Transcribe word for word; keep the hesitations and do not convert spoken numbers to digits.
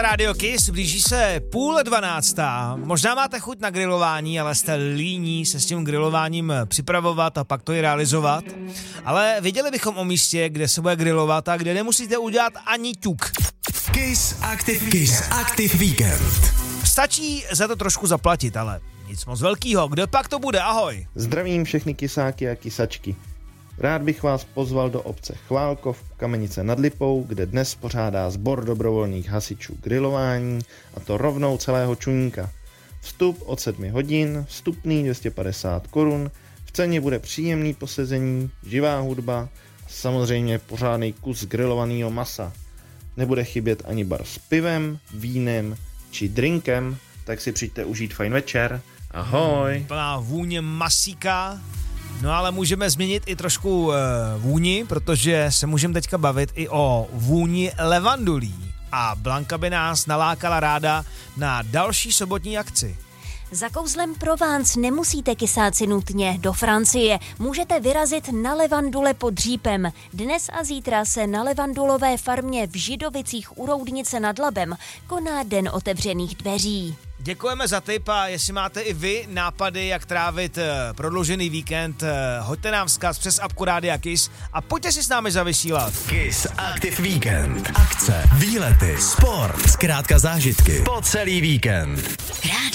Radio Kiss, blíží se půl dvanáctá. Možná máte chuť na grilování, ale jste líní se s tím grilováním připravovat a pak to i realizovat. Ale věděli bychom o místě, kde se bude grilovat a kde nemusíte udělat ani ťuk. Kiss Active, Kiss Active Weekend. Stačí za to trošku zaplatit, ale nic moc velkýho. Kdo pak to bude? Ahoj. Zdravím všechny kysáky a kysačky. Rád bych vás pozval do obce Chválkov, Kamenice nad Lipou, kde dnes pořádá sbor dobrovolných hasičů grilování, a to rovnou celého čuníka. Vstup od sedmi hodin, vstupný dvě stě padesát korun, v ceně bude příjemný posezení, živá hudba a samozřejmě pořádný kus grilovaného masa. Nebude chybět ani bar s pivem, vínem či drinkem, tak si přijďte užít fajn večer. Ahoj! Plná vůně masíka. No ale můžeme změnit i trošku uh, vůni, protože se můžeme teďka bavit i o vůni levandulí. A Blanka by nás nalákala ráda na další sobotní akci. Za kouzlem Provence nemusíte, kysáci, nutně do Francie. Můžete vyrazit na levandule pod Dřípem. Dnes a zítra se na levandulové farmě v Židovicích u Roudnice nad Labem koná Den otevřených dveří. Děkujeme za tip a jestli máte i vy nápady, jak trávit uh, prodloužený víkend, uh, hoďte nám vzkaz přes apku Rádia Kiss a pojďte si s námi zavysílat. Kiss Active Weekend. Akce, výlety, sport, zkrátka zážitky po celý víkend.